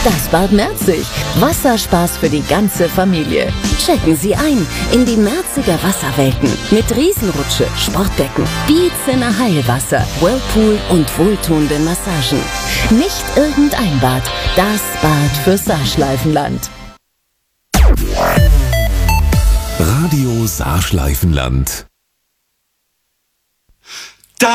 Das Bad Merzig. Wasserspaß für die ganze Familie. Checken Sie ein in die Merziger Wasserwelten mit Riesenrutsche, Sportdecken, Bietzener Heilwasser, Whirlpool und wohltuenden Massagen. Nicht irgendein Bad, das Bad für Saarschleifenland. Radio Saarschleifenland.